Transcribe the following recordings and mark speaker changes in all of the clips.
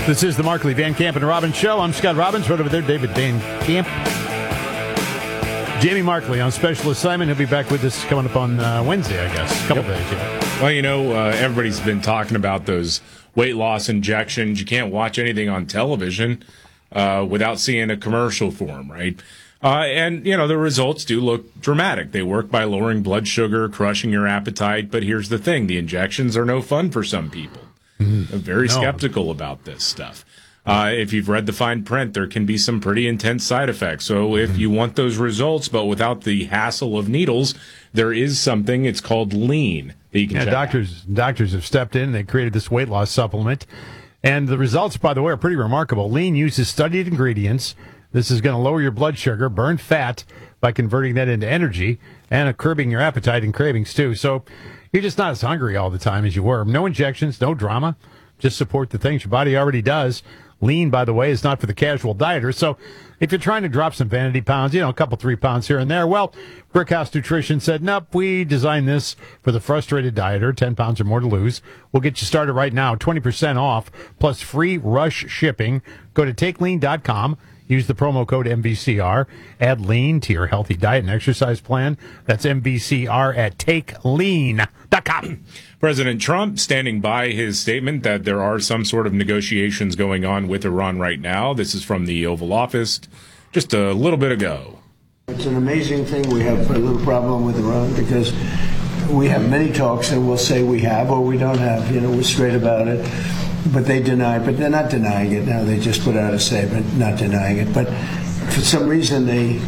Speaker 1: This is the Markley, Van Camp, and Robbins Show. I'm Scott Robbins. Right over there, David Van Camp. Jamie Markley on special assignment. He'll be back with us coming up on Wednesday, I guess. A couple days, yeah.
Speaker 2: Well, everybody's been talking about those weight loss injections. You can't watch anything on television without seeing a commercial for them, right? And the results do look dramatic. They work by lowering blood sugar, crushing your appetite. But here's the thing. The injections are no fun for some people. I'm very skeptical about this stuff. If you've read the fine print, there can be some pretty intense side effects. So if you want those results, but without the hassle of needles, there is something. It's called Lean that you can check
Speaker 1: doctors have stepped in. They created this weight loss supplement. And the results, by the way, are pretty remarkable. Lean uses studied ingredients. This is going to lower your blood sugar, burn fat by converting that into energy, and curbing your appetite and cravings, too. So you're just not as hungry all the time as you were. No injections, no drama. Just support the things your body already does. Lean, by the way, is not for the casual dieter. So if you're trying to drop some vanity pounds, a couple, 3 pounds here and there, well, Brickhouse Nutrition said, nope, we designed this for the frustrated dieter, 10 pounds or more to lose. We'll get you started right now, 20% off, plus free rush shipping. Go to TakeLean.com. Use the promo code MVCR. Add Lean to your healthy diet and exercise plan. That's MVCR at TakeLean.com.
Speaker 2: President Trump standing by his statement that there are some sort of negotiations going on with Iran right now. This is from the Oval Office just a little bit ago.
Speaker 3: It's an amazing thing. We have a little problem with Iran because we have many talks and we'll say we have or we don't have. We're straight about it. But they deny, but they're not denying it now. They just put out a statement not denying it. But for some reason,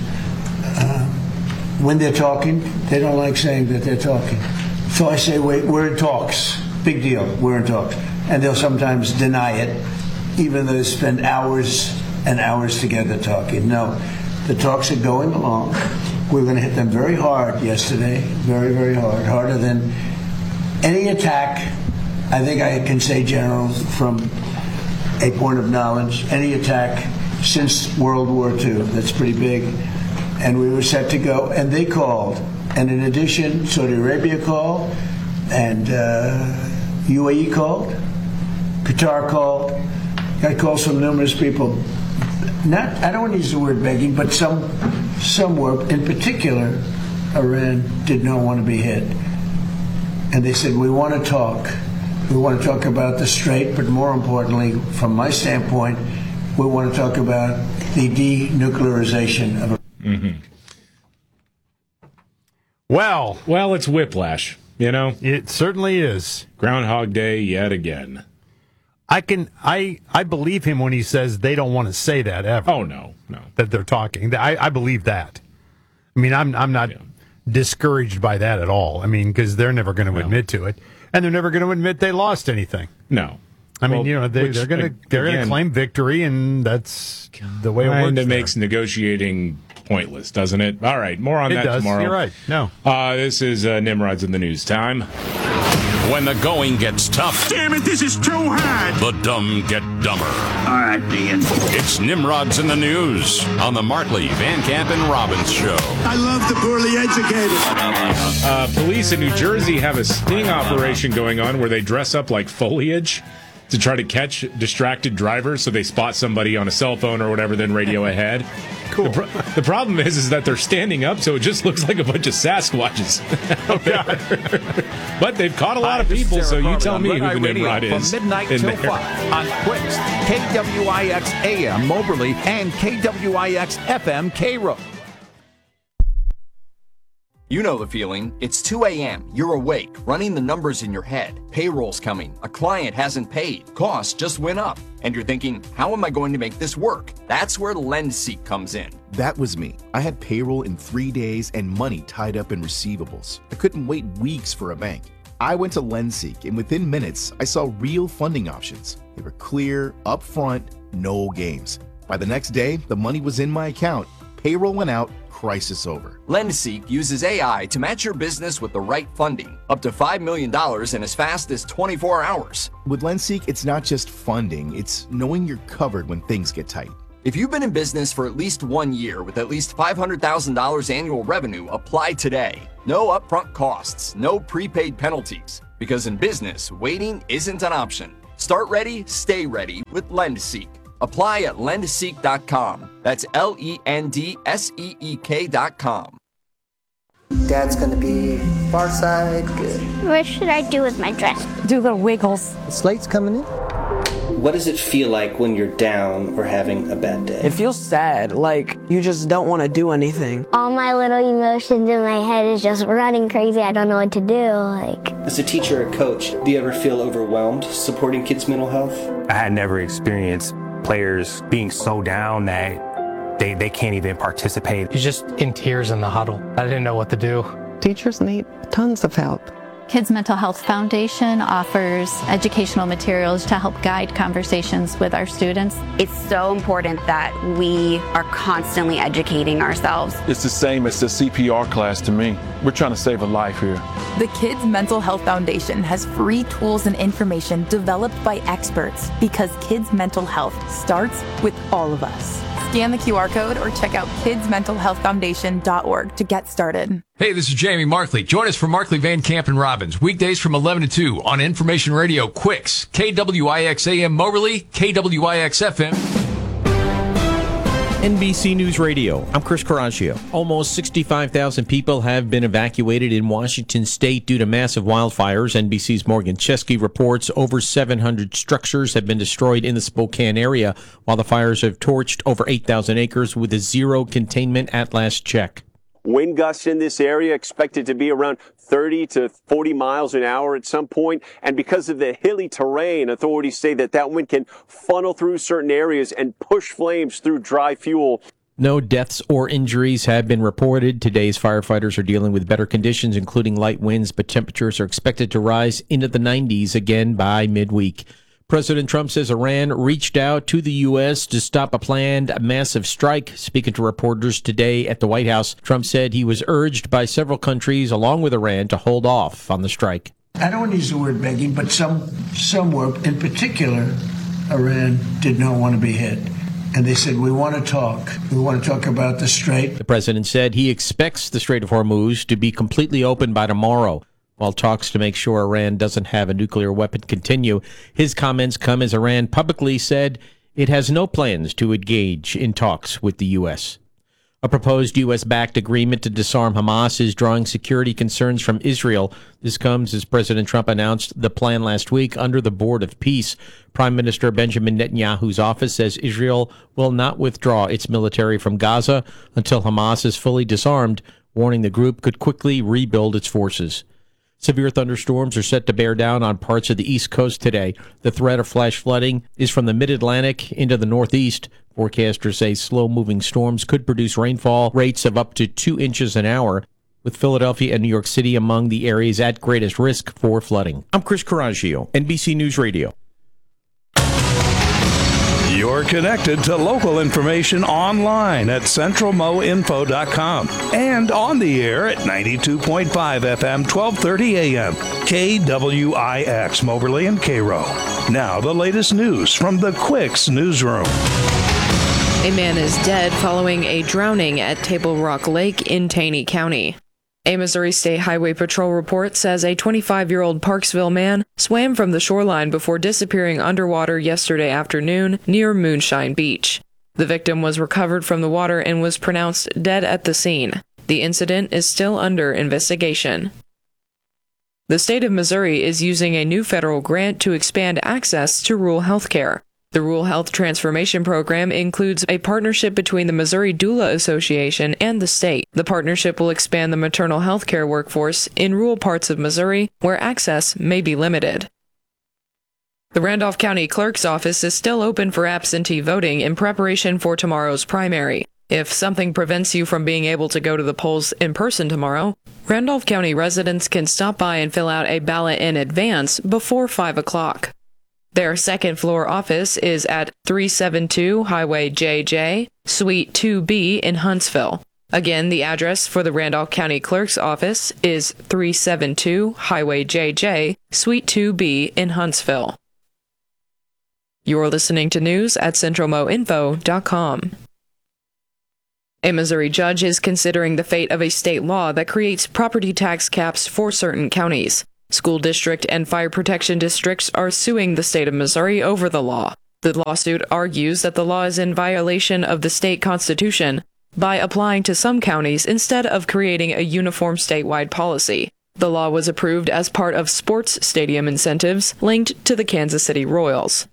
Speaker 3: when they're talking, they don't like saying that they're talking. So I say, wait, we're in talks. Big deal, we're in talks. And they'll sometimes deny it, even though they spend hours and hours together talking. No, the talks are going along. We're going to hit them very hard yesterday, very, very hard, harder than any attack. I think I can say, General, from a point of knowledge, any attack since World War II. That's pretty big. And we were set to go, and they called. And in addition, Saudi Arabia called, and UAE called, Qatar called. Got calls from numerous people. I don't want to use the word begging, but some were. In particular, Iran did not want to be hit. And they said, we want to talk. We want to talk about the strait, but more importantly, from my standpoint, we want to talk about the denuclearization of.
Speaker 2: Mm-hmm.
Speaker 1: Well,
Speaker 2: it's whiplash.
Speaker 1: It certainly is.
Speaker 2: Groundhog Day yet again.
Speaker 1: I believe him when he says they don't want to say that ever.
Speaker 2: Oh no,
Speaker 1: that they're talking. I believe that. I mean, I'm not discouraged by that at all. I mean, because they're never going to admit to it. And they're never going to admit they lost anything.
Speaker 2: No.
Speaker 1: I mean, they're going to claim victory, and that's the way it works.
Speaker 2: And it makes negotiating pointless, doesn't it? All right, more on that tomorrow.
Speaker 1: You're right. No.
Speaker 2: This is Nimrod's in the News time.
Speaker 4: When the going gets tough.
Speaker 5: Damn it, this is too hard.
Speaker 4: The dumb get dumber.
Speaker 5: All right, Ian.
Speaker 4: It's Nimrod's in the News on the Markley, Van Camp, and Robbins Show.
Speaker 5: I love the poorly educated.
Speaker 2: Police in New Jersey have a sting operation going on where they dress up like foliage to try to catch distracted drivers so they spot somebody on a cell phone or whatever, then radio ahead.
Speaker 1: Cool.
Speaker 2: The problem is that they're standing up, so it just looks like a bunch of Sasquatches.
Speaker 1: Oh, God.
Speaker 2: But they've caught a lot of people, so you tell me who the Nimrod is.
Speaker 6: From midnight till 5 on Quicks, KWIX AM Moberly, and KWIX FM Cairo.
Speaker 7: You know the feeling. It's 2 a.m. You're awake, running the numbers in your head. Payroll's coming. A client hasn't paid. Costs just went up. And you're thinking, how am I going to make this work? That's where LendSeek comes in.
Speaker 8: That was me. I had payroll in 3 days and money tied up in receivables. I couldn't wait weeks for a bank. I went to LendSeek, and within minutes, I saw real funding options. They were clear, upfront, no games. By the next day, the money was in my account. Payroll went out. Crisis over.
Speaker 7: LendSeek uses AI to match your business with the right funding, up to $5 million in as fast as 24 hours.
Speaker 8: With LendSeek, it's not just funding, it's knowing you're covered when things get tight.
Speaker 7: If you've been in business for at least 1 year with at least $500,000 annual revenue, apply today. No upfront costs, no prepaid penalties. Because in business, waiting isn't an option. Start ready, stay ready with LendSeek. Apply at lendseek.com. That's LENDSEEK.com.
Speaker 9: Dad's gonna be far side, good.
Speaker 10: What should I do with my dress?
Speaker 11: Do little wiggles.
Speaker 9: The slate's coming in. What does it feel like when you're down or having a bad day?
Speaker 11: It feels sad, like you just don't want to do anything.
Speaker 10: All my little emotions in my head is just running crazy. I don't know what to do.
Speaker 9: As a teacher or coach, do you ever feel overwhelmed supporting kids' mental health?
Speaker 12: I had never experienced players being so down that they can't even participate.
Speaker 13: You're just in tears in the huddle. I didn't know what to do.
Speaker 11: Teachers need tons of help.
Speaker 14: Kids Mental Health Foundation offers educational materials to help guide conversations with our students.
Speaker 15: It's so important that we are constantly educating ourselves.
Speaker 16: It's the same as the CPR class to me. We're trying to save a life here.
Speaker 17: The Kids Mental Health Foundation has free tools and information developed by experts because kids' mental health starts with all of us. Scan the QR code or check out kidsmentalhealthfoundation.org to get started.
Speaker 18: Hey, this is Jamie Markley. Join us for Markley, Van Camp, and Robbins, weekdays from 11 to 2 on Information Radio Quicks, KWIX AM Moberly, KWIX FM.
Speaker 19: NBC News Radio, I'm Chris Caraccio. Almost 65,000 people have been evacuated in Washington state due to massive wildfires. NBC's Morgan Chesky reports over 700 structures have been destroyed in the Spokane area, while the fires have torched over 8,000 acres with a zero containment at last check.
Speaker 20: Wind gusts in this area expected to be around 30 to 40 miles an hour at some point. And because of the hilly terrain, authorities say that wind can funnel through certain areas and push flames through dry fuel.
Speaker 19: No deaths or injuries have been reported. Today's firefighters are dealing with better conditions, including light winds, but temperatures are expected to rise into the 90s again by midweek. President Trump says Iran reached out to the U.S. to stop a planned massive strike. Speaking to reporters today at the White House, Trump said he was urged by several countries, along with Iran, to hold off on the strike.
Speaker 3: I don't want to use the word begging, but some were. In particular, Iran did not want to be hit. And they said, we want to talk. We want to talk about the Strait.
Speaker 19: The president said he expects the Strait of Hormuz to be completely open by tomorrow. While talks to make sure Iran doesn't have a nuclear weapon continue, his comments come as Iran publicly said it has no plans to engage in talks with the U.S. A proposed U.S.-backed agreement to disarm Hamas is drawing security concerns from Israel. This comes as President Trump announced the plan last week under the Board of Peace. Prime Minister Benjamin Netanyahu's office says Israel will not withdraw its military from Gaza until Hamas is fully disarmed, warning the group could quickly rebuild its forces. Severe thunderstorms are set to bear down on parts of the East Coast today. The threat of flash flooding is from the mid-Atlantic into the Northeast. Forecasters say slow-moving storms could produce rainfall rates of up to 2 inches an hour, with Philadelphia and New York City among the areas at greatest risk for flooding. I'm Chris Caraccio, NBC News Radio.
Speaker 5: You're connected to local information online at centralmoinfo.com and on the air at 92.5 FM, 1230 AM, KWIX, Moberly and Cairo. Now the latest news from the Quicks Newsroom.
Speaker 21: A man is dead following a drowning at Table Rock Lake in Taney County. A Missouri State Highway Patrol report says a 25-year-old Parksville man swam from the shoreline before disappearing underwater yesterday afternoon near Moonshine Beach. The victim was recovered from the water and was pronounced dead at the scene. The incident is still under investigation. The state of Missouri is using a new federal grant to expand access to rural health care. The Rural Health Transformation Program includes a partnership between the Missouri Doula Association and the state. The partnership will expand the maternal health care workforce in rural parts of Missouri where access may be limited. The Randolph County Clerk's Office is still open for absentee voting in preparation for tomorrow's primary. If something prevents you from being able to go to the polls in person tomorrow, Randolph County residents can stop by and fill out a ballot in advance before 5 o'clock. Their second-floor office is at 372 Highway JJ, Suite 2B in Huntsville. Again, the address for the Randolph County Clerk's Office is 372 Highway JJ, Suite 2B in Huntsville. You're listening to news at centralmoinfo.com. A Missouri judge is considering the fate of a state law that creates property tax caps for certain counties. School district and fire protection districts are suing the state of Missouri over the law. The lawsuit argues that the law is in violation of the state constitution by applying to some counties instead of creating a uniform statewide policy. The law was approved as part of sports stadium incentives linked to the Kansas City Royals.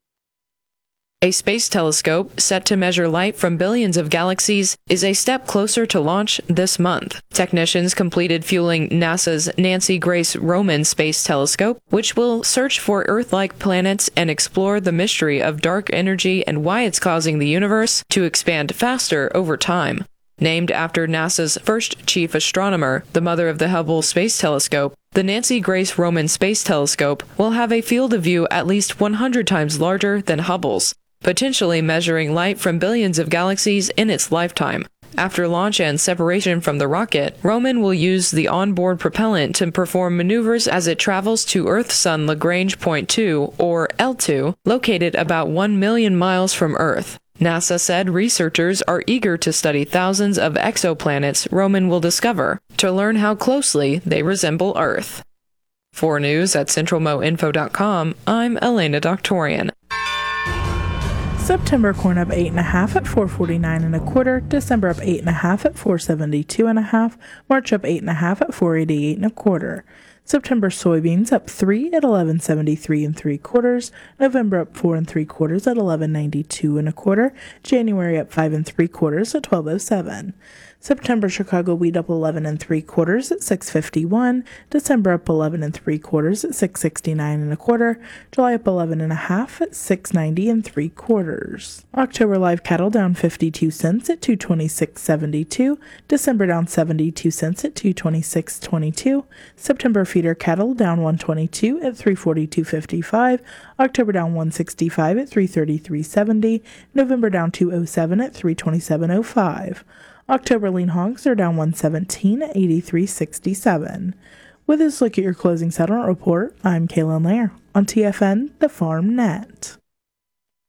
Speaker 21: A space telescope set to measure light from billions of galaxies is a step closer to launch this month. Technicians completed fueling NASA's Nancy Grace Roman Space Telescope, which will search for Earth-like planets and explore the mystery of dark energy and why it's causing the universe to expand faster over time. Named after NASA's first chief astronomer, the mother of the Hubble Space Telescope, the Nancy Grace Roman Space Telescope will have a field of view at least 100 times larger than Hubble's, potentially measuring light from billions of galaxies in its lifetime. After launch and separation from the rocket, Roman will use the onboard propellant to perform maneuvers as it travels to Earth-Sun Lagrange Point 2, or L2, located about 1 million miles from Earth. NASA said researchers are eager to study thousands of exoplanets Roman will discover to learn how closely they resemble Earth. For news at centralmoinfo.com, I'm Elena Doctorian.
Speaker 4: September corn up 8.5 at $4.49 1/4. December up 8.5 at $4.72 1/2. March up 8.5 at $4.88 1/4. September soybeans up 3 at $11.73 3/4. November up 4 3/4 at $11.92 1/4. January up 5 3/4 at $12.07. September Chicago wheat up 11 3/4 at $6.51. December up 11 3/4 at $6.69 1/4. July up 11 1/2 at $6.90 3/4. October live cattle down 52 cents at $226.72. December down 72 cents at $226.22. September feeder cattle down 122 at $342.55. October down 165 at $333.70. November down 207 at $327.05. October lean hogs are down 117 at $83.67. With this look at your closing settlement report, I'm Kaylin Lair on TFN, the Farm Net.